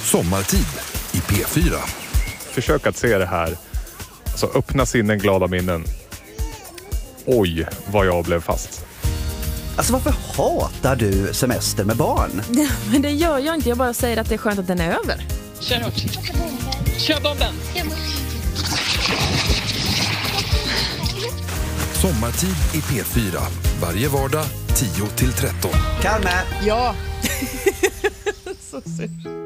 Sommartid i P4. Försök att se det här. Alltså öppna sinnen, glada minnen. Oj, vad jag blev fast. Alltså varför hatar du semester med barn? Ja, men det gör jag inte. Jag bara säger att det är skönt att den är över. Kör hårt. Kör bomben. Sommartid i P4. Varje vardag 10-13. Kalme! Ja. Så synd.